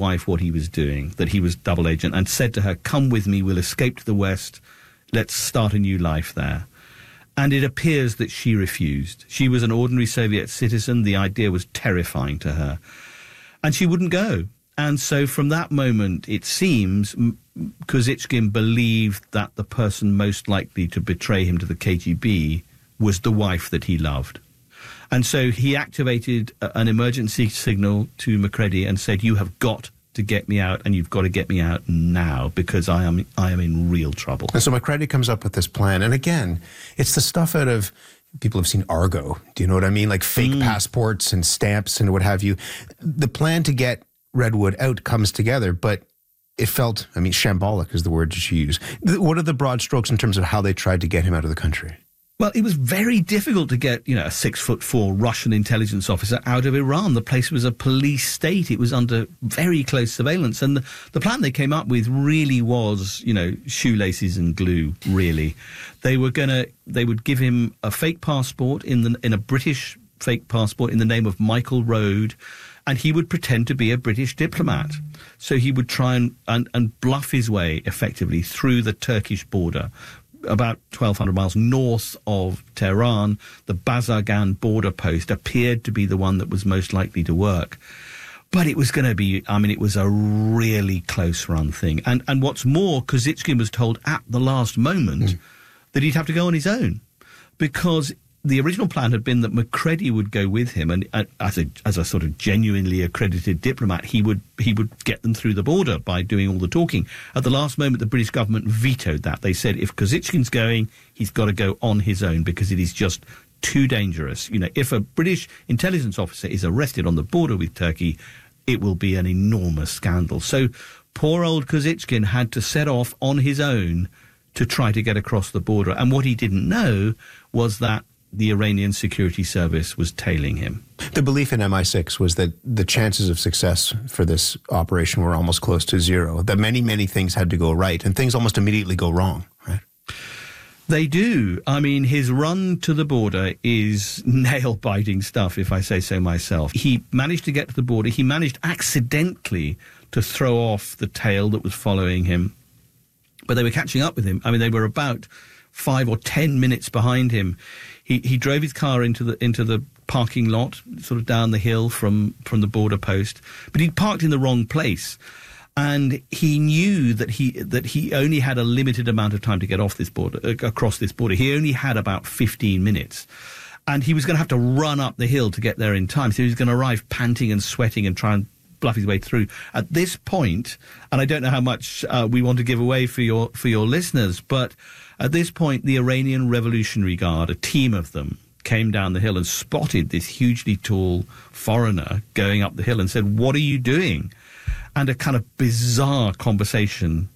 wife what he was doing, that he was double agent, and said to her, "Come with me, we'll escape to the West, let's start a new life there." And it appears that she refused. She was an ordinary Soviet citizen. The idea was terrifying to her. And she wouldn't go. And so from that moment, it seems, Kozychkin believed that the person most likely to betray him to the KGB was the wife that he loved. And so he activated an emergency signal to Macready and said, "You have got to get me out, and you've got to get me out now, because I am in real trouble." And so Macready comes up with this plan. And again, it's the stuff out of, people have seen Argo. Do you know what I mean? Like fake passports and stamps and what have you. The plan to get Redwood out comes together, but it felt, shambolic is the word that you use. What are the broad strokes in terms of how they tried to get him out of the country? Well, it was very difficult to get, a 6'4" Russian intelligence officer out of Iran. The place was a police state. It was under very close surveillance. And the plan they came up with really was, shoelaces and glue, really. They would give him a fake passport in a British fake passport in the name of Michael Road, and he would pretend to be a British diplomat. So he would try and bluff his way effectively through the Turkish border. About 1,200 miles north of Tehran, the Bazargan border post appeared to be the one that was most likely to work. But it was going to be, it was a really close-run thing. And what's more, Kozychkin was told at the last moment that he'd have to go on his own, because the original plan had been that Macready would go with him, and as a sort of genuinely accredited diplomat, he would get them through the border by doing all the talking. At the last moment, the British government vetoed that. They said if Kozychkin's going, he's got to go on his own, because it is just too dangerous. If a British intelligence officer is arrested on the border with Turkey, it will be an enormous scandal. So poor old Kozychkin had to set off on his own to try to get across the border. And what he didn't know was that the Iranian security service was tailing him. The belief in MI6 was that the chances of success for this operation were almost close to zero, that many, many things had to go right, and things almost immediately go wrong, right? They do. His run to the border is nail-biting stuff, if I say so myself. He managed to get to the border. He managed accidentally to throw off the tail that was following him, but they were catching up with him. They were about 5 or 10 minutes behind him. He drove his car into the parking lot, sort of down the hill from the border post, but he'd parked in the wrong place, and he knew that he only had a limited amount of time to get across this border. He only had about 15 minutes, and he was going to have to run up the hill to get there in time. So he was going to arrive panting and sweating and try and bluff his way through. At this point, and I don't know how much we want to give away for your listeners, but at this point, the Iranian Revolutionary Guard, a team of them, came down the hill and spotted this hugely tall foreigner going up the hill and said, "What are you doing?" And a kind of bizarre conversation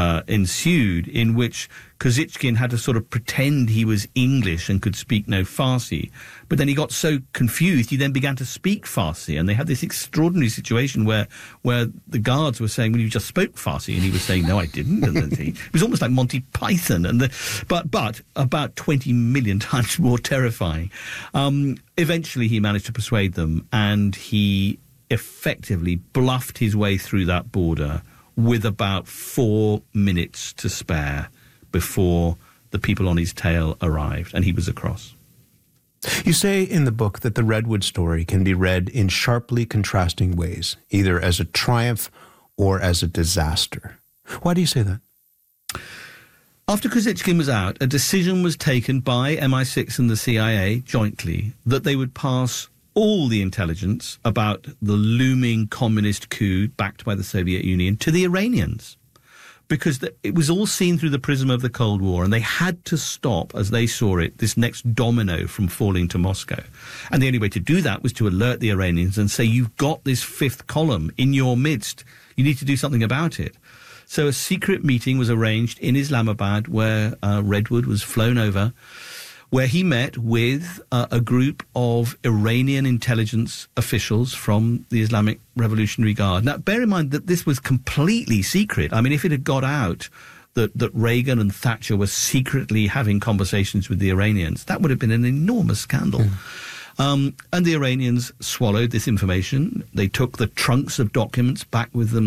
ensued, in which Kozychkin had to sort of pretend he was English and could speak no Farsi. But then he got so confused, he then began to speak Farsi, and they had this extraordinary situation where the guards were saying, "Well, you just spoke Farsi," and he was saying, "No, I didn't." And then it was almost like Monty Python, but about 20 million times more terrifying. Eventually, he managed to persuade them, and he effectively bluffed his way through that border with about 4 minutes to spare before the people on his tail arrived, and he was across. You say in the book that the Redwood story can be read in sharply contrasting ways, either as a triumph or as a disaster. Why do you say that? After Kozychkin was out, a decision was taken by MI6 and the CIA jointly that they would pass all the intelligence about the looming communist coup backed by the Soviet Union to the Iranians, because it was all seen through the prism of the Cold War, and they had to stop, as they saw it, this next domino from falling to Moscow. And the only way to do that was to alert the Iranians and say, "You've got this fifth column in your midst. You need to do something about it." So a secret meeting was arranged in Islamabad, where Redwood was flown over, where he met with a group of Iranian intelligence officials from the Islamic Revolutionary Guard. Now, bear in mind that this was completely secret. If it had got out that Reagan and Thatcher were secretly having conversations with the Iranians, that would have been an enormous scandal. And the Iranians swallowed this information. They took the trunks of documents back with them